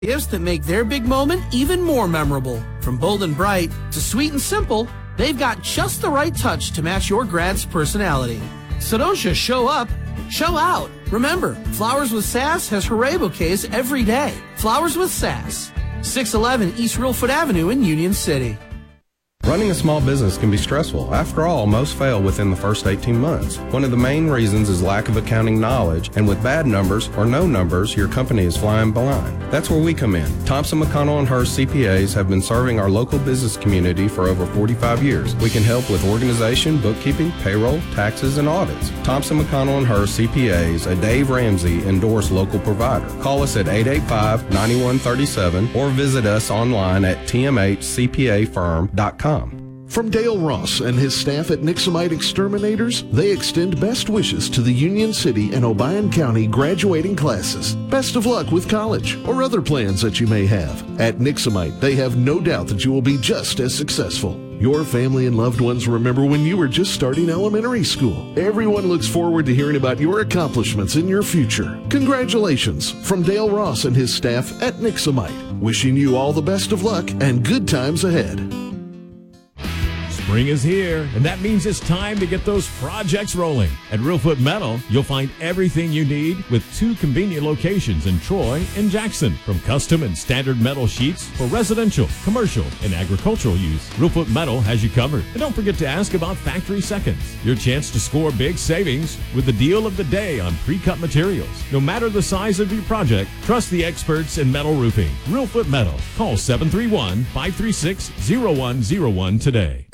Gifts that make their big moment even more memorable. From bold and bright to sweet and simple, they've got just the right touch to match your grad's personality. So don't just show up, show out. Remember, Flowers with Sass has hooray bouquets every day. Flowers with Sass, 611 East Reelfoot Avenue in Union City. Running a small business can be stressful. After all, most fail within the first 18 months. One of the main reasons is lack of accounting knowledge, and with bad numbers or no numbers, your company is flying blind. That's where we come in. Thompson, McConnell & Hurst CPAs have been serving our local business community for over 45 years. We can help with organization, bookkeeping, payroll, taxes, and audits. Thompson, McConnell & Hurst CPAs, a Dave Ramsey endorsed local provider. Call us at 885-9137 or visit us online at tmhcpafirm.com. From Dale Ross and his staff at Nixamite Exterminators, they extend best wishes to the Union City and Obion County graduating classes. Best of luck with college or other plans that you may have. At Nixamite, they have no doubt that you will be just as successful. Your family and loved ones remember when you were just starting elementary school. Everyone looks forward to hearing about your accomplishments in your future. Congratulations from Dale Ross and his staff at Nixamite. Wishing you all the best of luck and good times ahead. Spring is here, and that means it's time to get those projects rolling. At Reelfoot Metal, you'll find everything you need with 2 convenient locations in Troy and Jackson. From custom and standard metal sheets for residential, commercial, and agricultural use, Reelfoot Metal has you covered. And don't forget to ask about Factory Seconds, your chance to score big savings with the deal of the day on pre-cut materials. No matter the size of your project, trust the experts in metal roofing. Reelfoot Metal. Call 731-536-0101 today.